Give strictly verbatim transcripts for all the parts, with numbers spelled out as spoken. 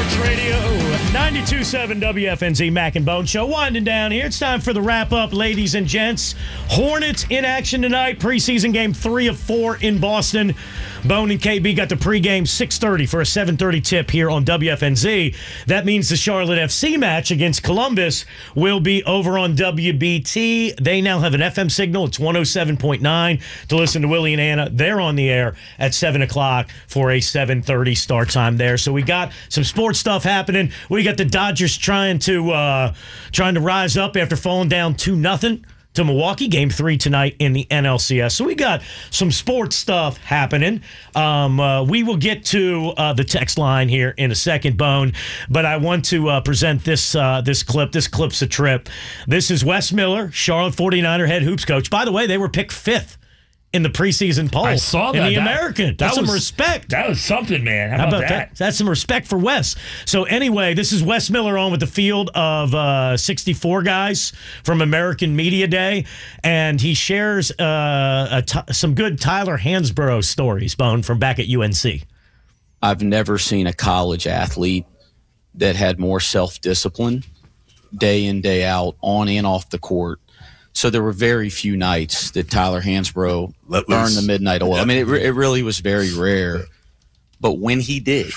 Sports Radio, ninety-two point seven W F N Z, Mac and Bone Show. Winding down here. It's time for the wrap-up, ladies and gents. Hornets in action tonight. Preseason game three of four in Boston. Bone and K B got the pregame six thirty for a seven thirty tip here on W F N Z. That means the Charlotte F C match against Columbus will be over on W B T. They now have an F M signal. It's one oh seven point nine to listen to Willie and Anna. They're on the air at seven o'clock for a seven thirty start time there. So we got some sports stuff happening. We got the Dodgers trying to uh, trying to rise up after falling down two nothing to Milwaukee. Game three tonight in the N L C S. So we got some sports stuff happening. Um, uh, we will get to uh, the text line here in a second, Bone. But I want to uh, present this uh, this clip. This clip's a trip. This is Wes Miller, Charlotte forty-niner head hoops coach. By the way, they were picked fifth in the preseason poll. I saw that. In the that, American. That That's was, some respect. That was something, man. How, How about, about that? that? That's some respect for Wes. So anyway, this is Wes Miller on with the field of uh, sixty-four guys from American Media Day, and he shares uh, a t- some good Tyler Hansbrough stories, Bone, from back at U N C. I've never seen a college athlete that had more self-discipline day in, day out, on and off the court. So there were very few nights that Tyler Hansbrough earned the midnight oil. I mean, it, re- it really was very rare. But when he did,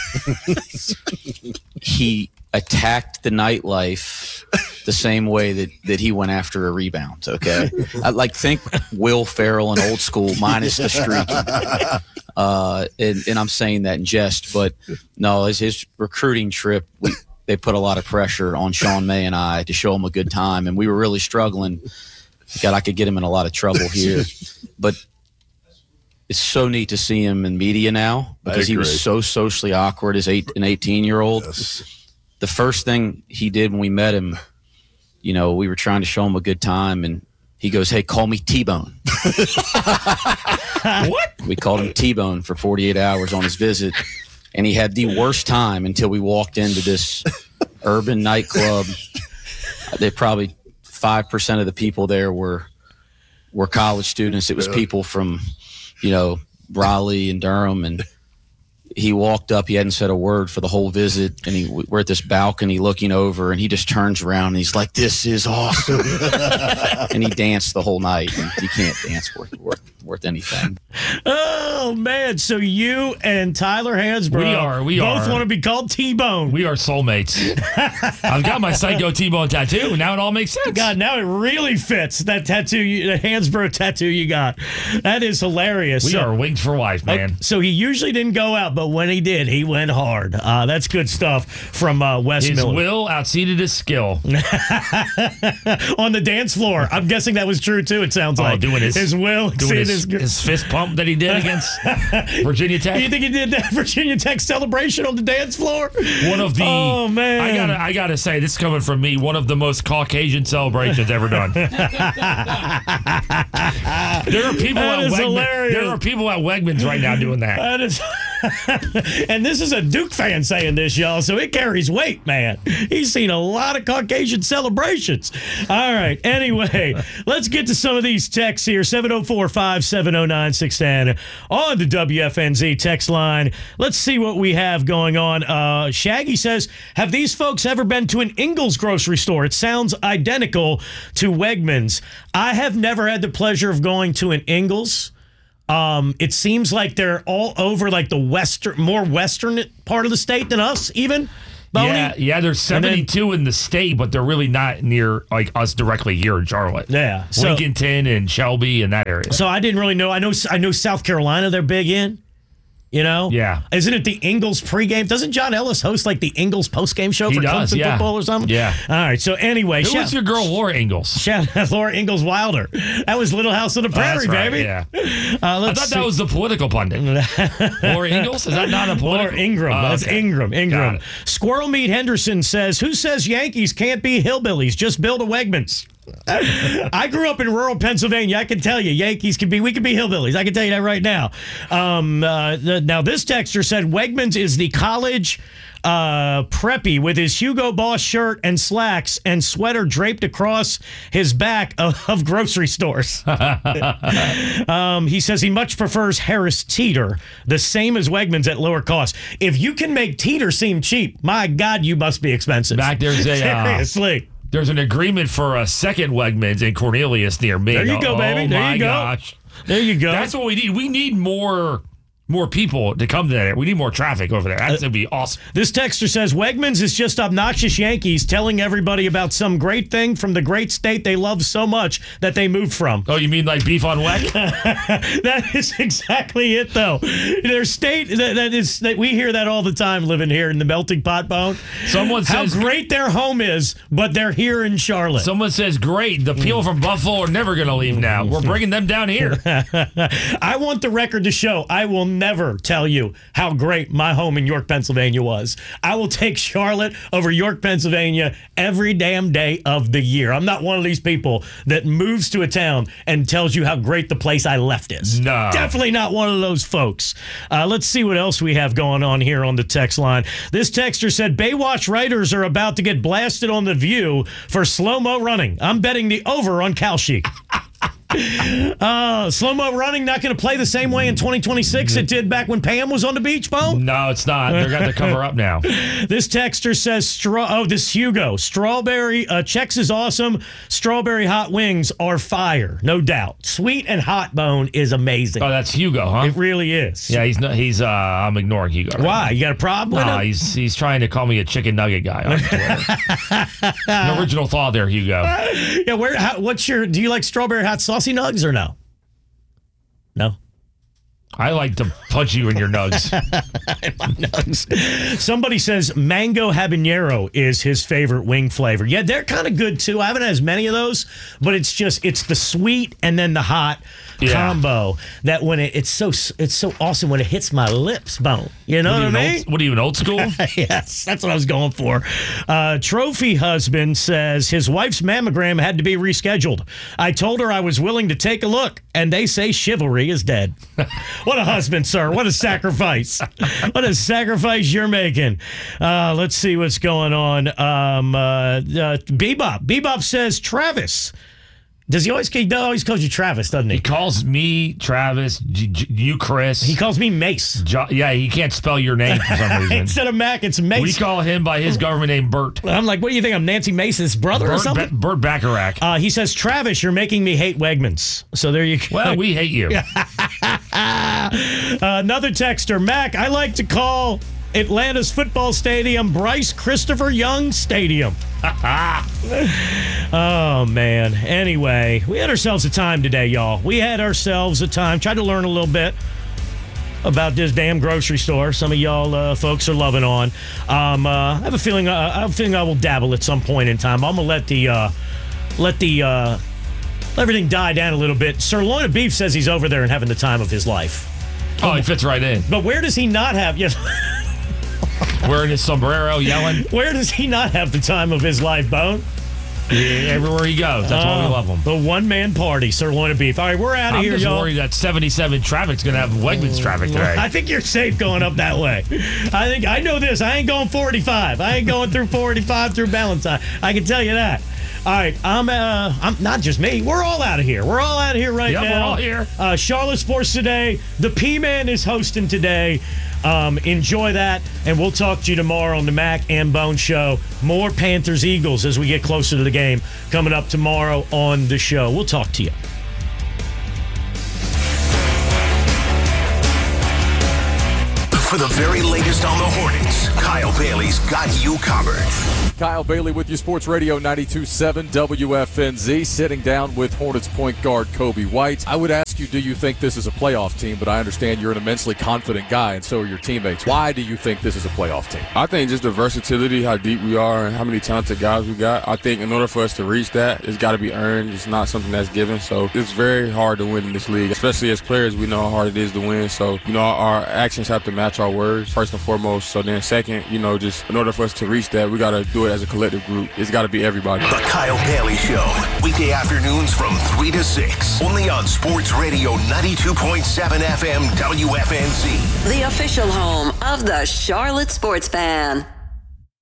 he attacked the nightlife the same way that, that he went after a rebound, okay? I, like, think Will Ferrell in Old School minus the streaking. Uh, and, and I'm saying that in jest, but no, his, his recruiting trip, we, they put a lot of pressure on Sean May and I to show him a good time, and we were really struggling. God, I could get him in a lot of trouble here. But it's so neat to see him in media now because he was so socially awkward as eight, an eighteen-year-old. Yes. The first thing he did when we met him, you know, we were trying to show him a good time, and he goes, "Hey, call me T-Bone." What? We called him T-Bone for forty-eight hours on his visit, and he had the worst time until we walked into this urban nightclub. They probably five percent of the people there were were college students. It was people from, you know, Raleigh and Durham. And he walked up. He hadn't said a word for the whole visit. And he, we're at this balcony looking over, and he just turns around and he's like, "This is awesome." And he danced the whole night. And you can't dance worth, worth, worth anything. Oh, man. So you and Tyler Hansbrough we are, we both are. want to be called T-Bone. We are soulmates. I've got my Psycho T-Bone tattoo. Now it all makes sense. God, now it really fits, that tattoo, you, the Hansbrough tattoo you got. That is hilarious. We so, are wings for life, man. Okay, so he usually didn't go out, but when he did, he went hard. Uh, that's good stuff from uh, Wes His Miller. will outseated his skill. On the dance floor. I'm guessing that was true, too, it sounds Oh, like. doing his, his will. doing his, his, his fist pump that he did against Virginia Tech. You think he did that Virginia Tech celebration on the dance floor? One of the oh man, I gotta I gotta say, this is coming from me, one of the most Caucasian celebrations ever done. There are people That at is Wegmans. hilarious. There are people at Wegmans right now doing that. That is, and this is a Duke fan saying this, y'all, so it carries weight, man. He's seen a lot of Caucasian celebrations. All right, anyway, let's get to some of these texts here. seven oh four, five seven oh, nine six one oh on the W F N Z text line. Let's see what we have going on. Uh, Shaggy says, have these folks ever been to an Ingles grocery store? It sounds identical to Wegmans. I have never had the pleasure of going to an Ingles. Um, it seems like they're all over like the western, more western part of the state than us, even. Boney? Yeah, yeah. There's seventy-two then, in the state, but they're really not near like us directly here in Charlotte. Yeah, so, Lincolnton and Shelby and that area. So I didn't really know. I know. I know South Carolina. They're big in. You know? Yeah. Isn't it the Ingles pregame? Doesn't John Ellis host like the Ingles postgame show he for does, Clemson yeah. football or something? Yeah. All right. So anyway. Who shout, was your girl, Laura Ingalls? Shout out Laura Ingalls Wilder. That was Little House on the Prairie, oh, right, baby. Yeah. Uh, I thought see. that was the political pundit. Laura Ingalls? Is that not a political? Laura Ingram. Oh, That's okay. Ingram. Ingram. Got it. Squirrel Meat Henderson says, who says Yankees can't be hillbillies? Just build a Wegmans. I grew up in rural Pennsylvania. I can tell you, Yankees can be, we can be hillbillies. I can tell you that right now. Um, uh, the, now, this texter said Wegmans is the college Uh, preppy with his Hugo Boss shirt and slacks and sweater draped across his back of, of grocery stores. um, he says he much prefers Harris Teeter, the same as Wegmans at lower cost. If you can make Teeter seem cheap, my God, you must be expensive. Back there's a uh, seriously. There's an agreement for a second Wegmans in Cornelius near me. There you go, oh, baby. Oh there my you go. gosh. There you go. That's what we need. We need more more people to come there. We need more traffic over there. That's uh, going to be awesome. This texter says, Wegmans is just obnoxious Yankees telling everybody about some great thing from the great state they love so much that they moved from. Oh, you mean like beef on Weg? That is exactly it, though. Their state, that, that is, that we hear that all the time living here in the melting pot bone. Someone says how great their home is, but they're here in Charlotte. Someone says, great, the people from Buffalo are never going to leave now. We're bringing them down here. I want the record to show I will never tell you how great my home in York, Pennsylvania was. I will take Charlotte over York, Pennsylvania every damn day of the year. I'm not one of these people that moves to a town and tells you how great the place I left is. No. Definitely not one of those folks. Uh, let's see what else we have going on here on the text line. This texter said, Baywatch writers are about to get blasted on The View for slow-mo running. I'm betting the over on Kalshi. Uh, slow-mo running not going to play the same way in twenty twenty-six it did back when Pam was on the beach, Bo? No, it's not. They're going to cover up now. This texter says, straw. oh, this Hugo. Strawberry, uh, Chex is awesome. Strawberry hot wings are fire, no doubt. Sweet and hot bone is amazing. Oh, that's Hugo, huh? It really is. Yeah, he's not, he's, uh, I'm ignoring Hugo. Right Why? now. You got a problem No, with him? he's, he's trying to call me a chicken nugget guy on Twitter. An original thought there, Hugo. Yeah, where? How, what's your, do you like strawberry hot saucy nugs or no? No. I like to punch you in your nugs. My nugs. Somebody says mango habanero is his favorite wing flavor. Yeah, they're kind of good too. I haven't had as many of those, but it's just it's the sweet and then the hot yeah. combo that when it, it's so it's so awesome when it hits my lips bone. You know what, what I mean? Old, what are you, an old school? Yes, that's what I was going for. Uh, trophy husband says his wife's mammogram had to be rescheduled. I told her I was willing to take a look, and they say chivalry is dead. What a husband, sir. What a sacrifice. What a sacrifice you're making. Uh, let's see what's going on. Um, uh, uh, Bebop. Bebop says Travis. Does he always, he always calls you Travis, doesn't he? He calls me Travis, G- G- you Chris. He calls me Mace. Jo- yeah, he can't spell your name for some reason. Instead of Mac, it's Mace. We call him by his government name, Bert. I'm like, what do you think? I'm Nancy Mace's brother Bert, or something? Be- Bert Bacharach. Uh, he says, Travis, you're making me hate Wegmans. So there you go. Well, we hate you. uh, another texter, Mac, I like to call Atlanta's football stadium Bryce Christopher Young Stadium. Oh, man. Anyway, we had ourselves a time today, y'all. We had ourselves a time. Tried to learn a little bit about this damn grocery store. Some of y'all uh, folks are loving on. Um, uh, I have a feeling. Uh, I have a feeling I will dabble at some point in time. I'm gonna let the uh, let the uh, let everything die down a little bit. Sirloin of Beef says he's over there and having the time of his life. Oh, he fits right in. But where does he not have? Yes. Wearing his sombrero, yelling. Where does he not have the time of his life, Bone? Yeah, everywhere he goes. That's uh, why we love him. The one-man party, Sirloin of Beef. All right, we're out of I'm here, just y'all. worried that seventy-seven traffic's going to have Wegmans traffic today. I think you're safe going up that way. I think I know this. I ain't going forty-five. I ain't going through forty-five through Ballantyne. I can tell you that. All right, I'm. Uh, I'm not just me. We're all out of here. We're all out of here right yep, now. We're all here. Uh, Charlotte Sports Today. The P-Man is hosting today. Um, enjoy that, and we'll talk to you tomorrow on the Mac and Bone Show. More Panthers Eagles as we get closer to the game coming up tomorrow on the show. We'll talk to you. For the very latest on the Hornets, Kyle Bailey's got you covered. Kyle Bailey with you, Sports Radio ninety-two point seven W F N Z, sitting down with Hornets point guard Kobe White. I would ask you, do you think this is a playoff team? But I understand you're an immensely confident guy, and so are your teammates. Why do you think this is a playoff team? I think just the versatility, how deep we are, and how many talented guys we got. I think in order for us to reach that, it's got to be earned. It's not something that's given. So it's very hard to win in this league, especially as players. We know how hard it is to win. So, you know, our actions have to match our words, first and foremost. So then second, you know, just in order for us to reach that, we got to do it as a collective group. It's got to be everybody. The Kyle Bailey Show, weekday afternoons from three to six, only on Sports Radio ninety-two point seven F M W F N Z. The official home of the Charlotte Sports Fan.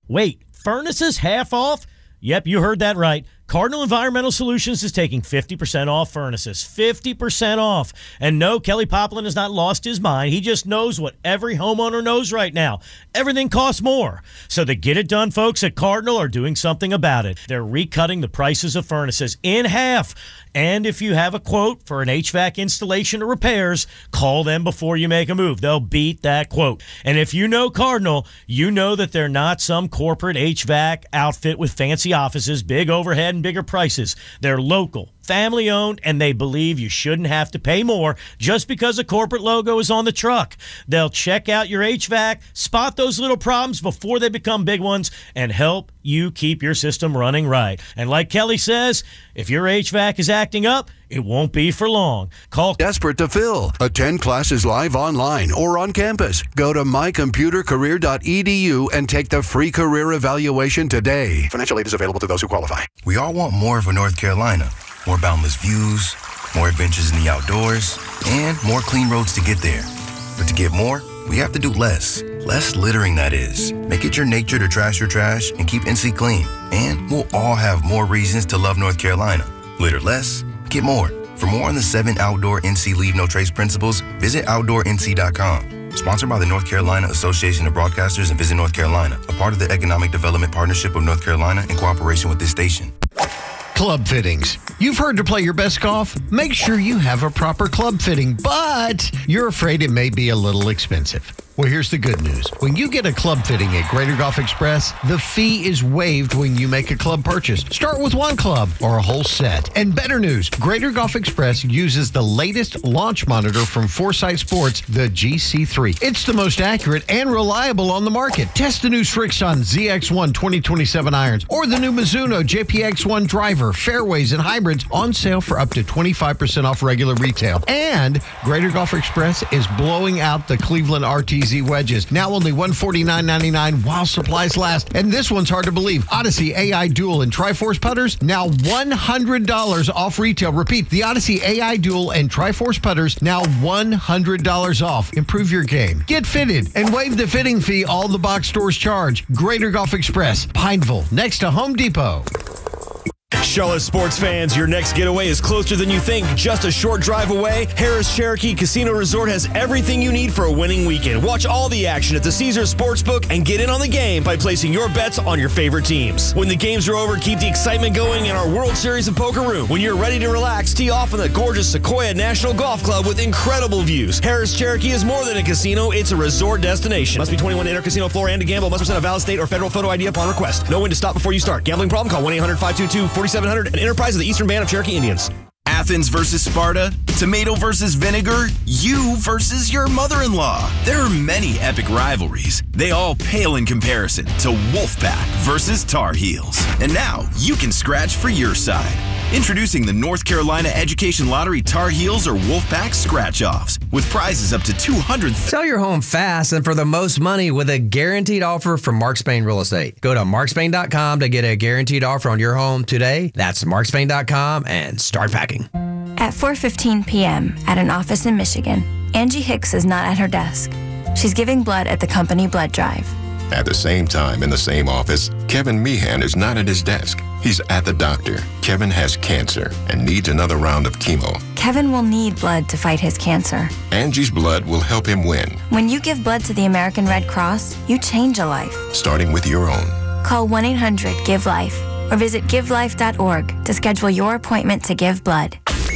Wait, furnaces half off? Yep, you heard that right. Cardinal Environmental Solutions is taking fifty percent off furnaces. fifty percent off. And no, Kelly Poplin has not lost his mind. He just knows what every homeowner knows right now. Everything costs more. So the Get It Done folks at Cardinal are doing something about it. They're recutting the prices of furnaces in half. And if you have a quote for an H V A C installation or repairs, call them before you make a move. They'll beat that quote. And if you know Cardinal, you know that they're not some corporate H V A C outfit with fancy offices, big overhead, and bigger prices. They're local, family-owned, and they believe you shouldn't have to pay more just because a corporate logo is on the truck. They'll check out your H V A C, spot those little problems before they become big ones, and help you keep your system running right. And like Kelly says, if your H V A C is acting up, it won't be for long. Call. Desperate to fill? Attend classes live online or on campus. Go to my computer career dot e d u and take the free career evaluation today. Financial aid is available to those who qualify. We all want more of a North Carolina. More boundless views, more adventures in the outdoors, and more clean roads to get there. But to get more, we have to do less. Less littering, that is. Make it your nature to trash your trash and keep N C clean. And we'll all have more reasons to love North Carolina. Litter less, get more. For more on the seven outdoor N C Leave No Trace principles, visit outdoor n c dot com. Sponsored by the North Carolina Association of Broadcasters and Visit North Carolina, a part of the Economic Development Partnership of North Carolina in cooperation with this station. Club fittings. You've heard to play your best golf? Make sure you have a proper club fitting, but you're afraid it may be a little expensive. Well, here's the good news. When you get a club fitting at Greater Golf Express, the fee is waived when you make a club purchase. Start with one club or a whole set. And better news, Greater Golf Express uses the latest launch monitor from Foresight Sports, the G C three. It's the most accurate and reliable on the market. Test the new Srixon Z X one twenty twenty-seven irons or the new Mizuno J P X one driver, fairways, and hybrids on sale for up to twenty-five percent off regular retail. And Greater Golf Express is blowing out the Cleveland R T Z wedges. Now only one hundred forty-nine ninety-nine while supplies last. And this one's hard to believe. Odyssey A I Dual and Triforce putters, now one hundred dollars off retail. Repeat, the Odyssey A I Dual and Triforce putters, now one hundred dollars off. Improve your game. Get fitted and waive the fitting fee all the box stores charge. Greater Golf Express, Pineville, next to Home Depot. Charlotte sports fans, your next getaway is closer than you think. Just a short drive away, Harris Cherokee Casino Resort has everything you need for a winning weekend. Watch all the action at the Caesars Sportsbook and get in on the game by placing your bets on your favorite teams. When the games are over, keep the excitement going in our World Series of Poker room. When you're ready to relax, tee off in the gorgeous Sequoia National Golf Club with incredible views. Harris Cherokee is more than a casino, it's a resort destination. Must be twenty-one to enter casino floor and to gamble. Must present a valid state or federal photo I D upon request. Know when to stop before you start. Gambling problem? Call one eight hundred five two two four seven zero zero. An enterprise of the Eastern Band of Cherokee Indians. Athens versus Sparta, tomato versus vinegar, you versus your mother-in-law. There are many epic rivalries. They all pale in comparison to Wolfpack versus Tar Heels. And now you can scratch for your side. Introducing the North Carolina Education Lottery Tar Heels or Wolfpack Scratch-Offs with prizes up to two hundred. Sell your home fast and for the most money with a guaranteed offer from Mark Spain Real Estate. Go to mark spain dot com to get a guaranteed offer on your home today. That's mark spain dot com and start packing. At four fifteen p.m. at an office in Michigan, Angie Hicks is not at her desk. She's giving blood at the company blood drive. At the same time, in the same office, Kevin Meehan is not at his desk. He's at the doctor. Kevin has cancer and needs another round of chemo. Kevin will need blood to fight his cancer. Angie's blood will help him win. When you give blood to the American Red Cross, you change a life. Starting with your own. Call one eight hundred give life or visit give life dot org to schedule your appointment to give blood.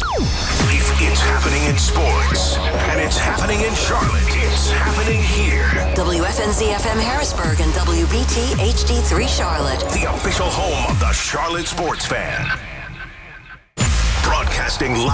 If it's happening in sports and it's happening in Charlotte, it's happening here. W F N Z F M Harrisburg and W B T H D three Charlotte. The official home of the Charlotte sports fan. Broadcasting live